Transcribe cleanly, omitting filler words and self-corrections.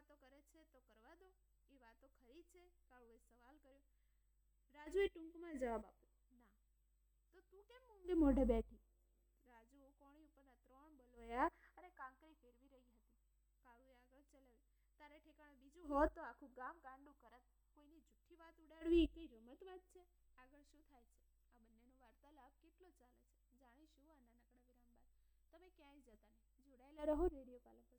વાતો કરે છે તો કરવા દો. એ વાતો ખરી છે? કાળુએ સવાલ કર્યો. રાજુએ ટૂંકમાં જવાબ આપ્યો, ના. તો તું કેમ મૂંગે મોઢે બેઠી? રાજુ કોણી ઉપરના 3 બલોયા અને કાંકરી ફેરવી રહી હતી. કાળુએ આગળ ચલાવ્યું, તારે ઠેકાણે બીજું હોત તો આખું ગામ ગાંડું કરત. કોઈની જુઠ્ઠી વાત ઉડાડવી કઈ રમત વાત છે? આગળ શું થાય છે? આ બંનેનો વાર્તાલાપ કેટલો ચાલે છે? જાણીશું આ નાનકડા વિરામ બાદ. તમે ક્યાંય જતા નહીં, જોડાયેલા રહો રેડિયો પાલન.